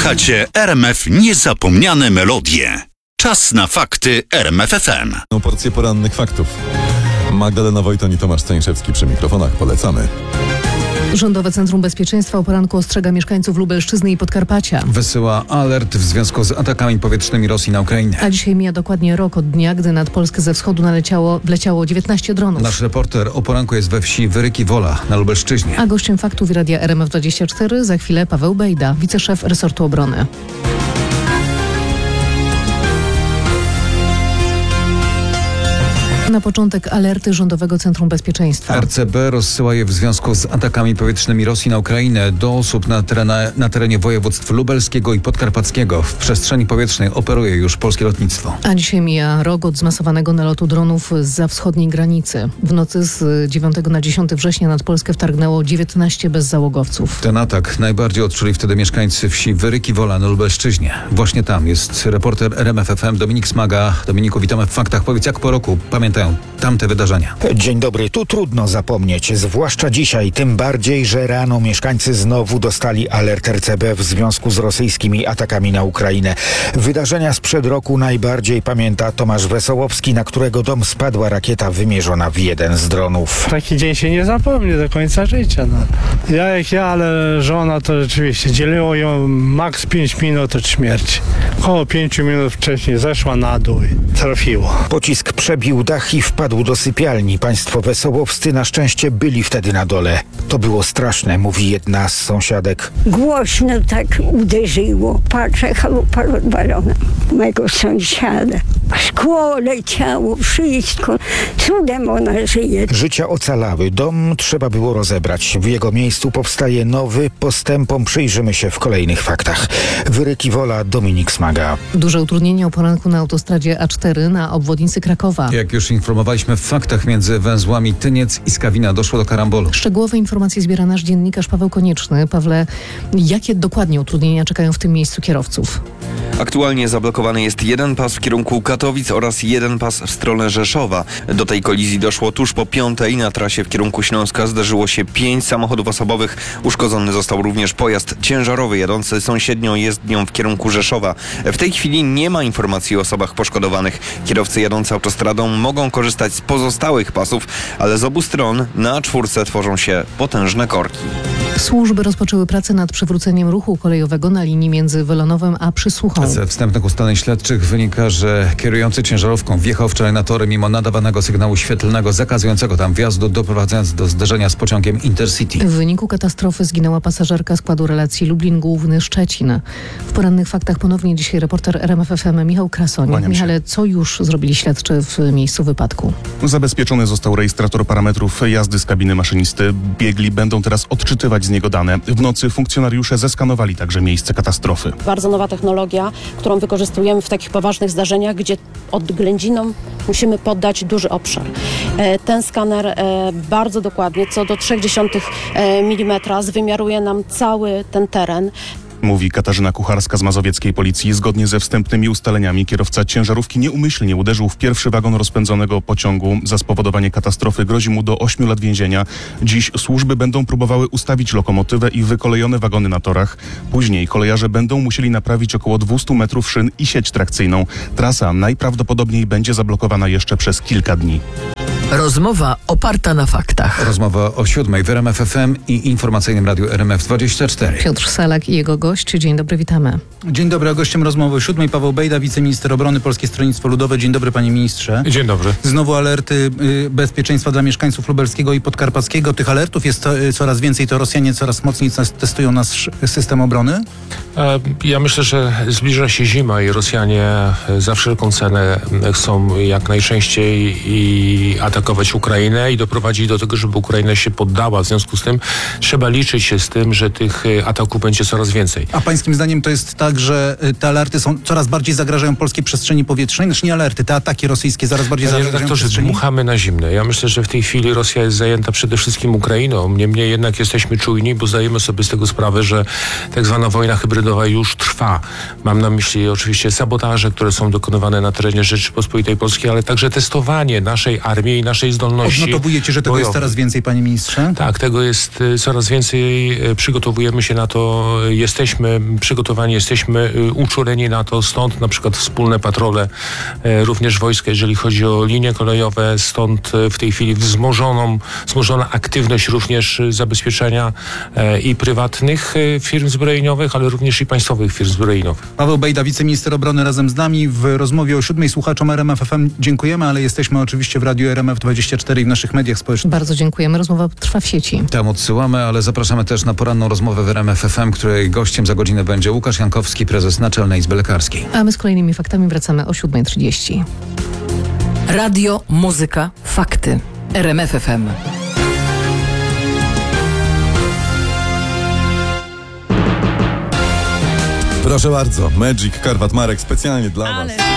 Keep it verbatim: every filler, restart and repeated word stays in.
Słuchacie R M F Niezapomniane Melodie. Czas na fakty R M F F M. No, porcję porannych faktów. Magdalena Wojton i Tomasz Stańszewski przy mikrofonach. Polecamy. Rządowe Centrum Bezpieczeństwa o poranku ostrzega mieszkańców Lubelszczyzny i Podkarpacia. Wysyła alert w związku z atakami powietrznymi Rosji na Ukrainę. A dzisiaj mija dokładnie rok od dnia, gdy nad Polskę ze wschodu naleciało, wleciało dziewiętnaście dronów. Nasz reporter o poranku jest we wsi Wyryki Wola na Lubelszczyźnie. A gościem faktów i Radia R M F dwadzieścia cztery za chwilę Paweł Bejda, wiceszef resortu obrony. Na początek alerty Rządowego Centrum Bezpieczeństwa. R C B rozsyła je w związku z atakami powietrznymi Rosji na Ukrainę do osób na, terena, na terenie województw lubelskiego i podkarpackiego. W przestrzeni powietrznej operuje już polskie lotnictwo. A dzisiaj mija rok od zmasowanego nalotu dronów zza wschodniej granicy. W nocy z dziewiątego na dziesiąty września nad Polskę wtargnęło dziewiętnaście bezzałogowców. Ten atak najbardziej odczuli wtedy mieszkańcy wsi Wyryki Wola na Lubelszczyźnie. Właśnie tam jest reporter R M F F M Dominik Smaga. Dominiku, witamy w faktach. Powiedz, jak po roku pamiętają tamte wydarzenia? Dzień dobry. Tu trudno zapomnieć, zwłaszcza dzisiaj, tym bardziej, że rano mieszkańcy znowu dostali alert R C B w związku z rosyjskimi atakami na Ukrainę. Wydarzenia sprzed roku najbardziej pamięta Tomasz Wesołowski, na którego dom spadła rakieta wymierzona w jeden z dronów. Taki dzień się nie zapomni do końca życia. No. Ja jak ja, ale żona to rzeczywiście dzieliło ją maks pięć minut od śmierci. Około pięciu minut wcześniej zeszła na dół i trafiło. Pocisk przebił dach i wpadł do sypialni. Państwo wesołowscy na szczęście byli wtedy na dole. To było straszne, mówi jedna z sąsiadek. Głośno tak uderzyło. Patrzę, chalupa rozwalona mego sąsiada. Szkło leciało, wszystko. Cudem ona żyje. Życia ocalały. Dom trzeba było rozebrać. W jego miejscu powstaje nowy. Postępom przyjrzymy się w kolejnych faktach. Wyryki Wola, Dominik Smaga. Duże utrudnienie o poranku na autostradzie A cztery na obwodnicy Krakowa. Jak już informowaliśmy w faktach, między węzłami Tyniec i Skawina doszło do karambolu. Szczegółowe informacje zbiera nasz dziennikarz Paweł Konieczny. Pawle, jakie dokładnie utrudnienia czekają w tym miejscu kierowców? Aktualnie zablokowany jest jeden pas w kierunku Katowic oraz jeden pas w stronę Rzeszowa. Do tej kolizji doszło tuż po piątej. Na trasie w kierunku Śląska zdarzyło się pięć samochodów osobowych. Uszkodzony został również pojazd ciężarowy jadący sąsiednią jezdnią w kierunku Rzeszowa. W tej chwili nie ma informacji o osobach poszkodowanych. Kierowcy jadący autostradą mogą korzystać z pozostałych pasów, ale z obu stron na czwórce tworzą się potężne korki. Służby rozpoczęły pracę nad przywróceniem ruchu kolejowego na linii między Welonowem a Przysłuchą. Ze wstępnych ustaleń śledczych wynika, że kierujący ciężarówką wjechał wczoraj na tory mimo nadawanego sygnału świetlnego zakazującego tam wjazdu, doprowadzając do zderzenia z pociągiem Intercity. W wyniku katastrofy zginęła pasażerka składu relacji Lublin Główny Szczecin. W porannych faktach ponownie dzisiaj reporter R M F F M Michał Krasoń. Michale, co już zrobili śledczy w miejscu wypadku? Zabezpieczony został rejestrator parametrów jazdy z kabiny maszynisty. Biegli będą teraz odczytywać z niego dane. W nocy funkcjonariusze zeskanowali także miejsce katastrofy. Bardzo nowa technologia, którą wykorzystujemy w takich poważnych zdarzeniach, gdzie odględzinom musimy poddać duży obszar. Ten skaner bardzo dokładnie, co do trzy dziesiąte milimetra, zwymiaruje nam cały ten teren. Mówi Katarzyna Kucharska z mazowieckiej policji. Zgodnie ze wstępnymi ustaleniami kierowca ciężarówki nieumyślnie uderzył w pierwszy wagon rozpędzonego pociągu. Za spowodowanie katastrofy grozi mu do ośmiu lat więzienia. Dziś służby będą próbowały ustawić lokomotywę i wykolejone wagony na torach. Później kolejarze będą musieli naprawić około dwieście metrów szyn i sieć trakcyjną. Trasa najprawdopodobniej będzie zablokowana jeszcze przez kilka dni. Rozmowa oparta na faktach. Rozmowa o siódmej w R M F F M i informacyjnym radiu R M F dwadzieścia cztery. Piotr Salak i jego gość. Dzień dobry, witamy. Dzień dobry, a gościem rozmowy o siódmej Paweł Bejda, wiceminister obrony, Polskie Stronnictwo Ludowe. Dzień dobry, panie ministrze. Dzień dobry. Znowu alerty y, bezpieczeństwa dla mieszkańców lubelskiego i podkarpackiego. Tych alertów jest to, y, coraz więcej, to Rosjanie coraz mocniej testują nasz system obrony? E, ja myślę, że zbliża się zima i Rosjanie za wszelką cenę chcą jak najczęściej i atakować Ukrainę i doprowadzić do tego, żeby Ukraina się poddała. W związku z tym trzeba liczyć się z tym, że tych ataków będzie coraz więcej. A pańskim zdaniem to jest tak, że te alerty są coraz bardziej zagrażają polskiej przestrzeni powietrznej? Znaczy nie alerty, te ataki rosyjskie zaraz bardziej Panie zagrażają redaktorze, przestrzeni? dmuchamy na zimne. Ja myślę, że w tej chwili Rosja jest zajęta przede wszystkim Ukrainą. Niemniej jednak jesteśmy czujni, bo zdajemy sobie z tego sprawę, że tak zwana wojna hybrydowa już trwa. Mam na myśli oczywiście sabotaże, które są dokonywane na terenie Rzeczypospolitej Polskiej, ale także testowanie naszej armii i naszej zdolności. Odnotowujecie, że tego bojowej. jest coraz więcej, panie ministrze? Tak, tego jest y, coraz więcej. y, Przygotowujemy się na to, y, jesteśmy przygotowani, jesteśmy y, uczuleni na to, stąd na przykład wspólne patrole, y, również wojska, jeżeli chodzi o linie kolejowe, stąd y, w tej chwili wzmożoną, wzmożona aktywność również y, zabezpieczenia y, i prywatnych y, firm zbrojeniowych, ale również i państwowych firm zbrojeniowych. Paweł Bejda, wiceminister obrony, razem z nami w rozmowie o siódmej. Słuchaczom R M F F M dziękujemy, ale jesteśmy oczywiście w Radiu R M F dwadzieścia cztery i w naszych mediach społecznościowych. Bardzo dziękujemy. Rozmowa trwa w sieci. Tam odsyłamy, ale zapraszamy też na poranną rozmowę w R M F F M, której gościem za godzinę będzie Łukasz Jankowski, prezes Naczelnej Izby Lekarskiej. A my z kolejnymi faktami wracamy o siódma trzydzieści. Radio, muzyka, fakty. R M F F M. Proszę bardzo, Magic Karwat Marek specjalnie dla was.